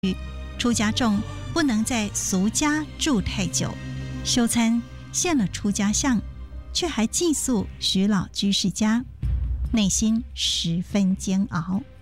出家众不能在俗家住太久，修参现了出家相，却还寄宿徐老居士家，内心十分煎熬。